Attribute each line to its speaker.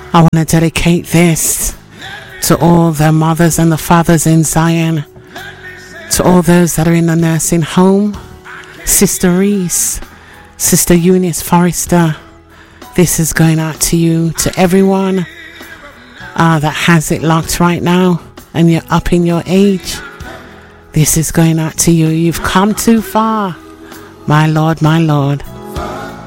Speaker 1: I want to dedicate this to all the mothers and the fathers in Zion, to all those that are in the nursing home, Sister Reese, Sister Eunice Forrester. This is going out to you, to everyone that has it locked right now and you're up in your age. This is going out to you. You've come too far, my Lord, my Lord.